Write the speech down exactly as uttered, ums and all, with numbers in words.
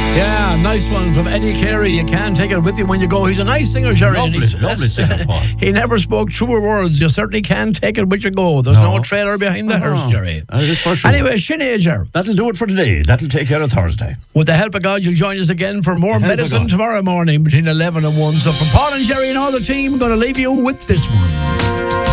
Yeah, nice one from Eddie Carey. You can't take it with you when you go. He's a nice singer, Jerry. Lovely, and he's, lovely singer, Paul. He never spoke truer words. You certainly can't take it with you go. There's no, No. trailer behind the Uh-huh. hearse, Jerry. That is for sure. Anyway, Sinead, Jerry. That'll do it for today. That'll take care of Thursday. With the help of God, you'll join us again for more Help of medicine God. tomorrow morning between eleven and one. So from Paul and Jerry and all the team, I'm going to leave you with this one.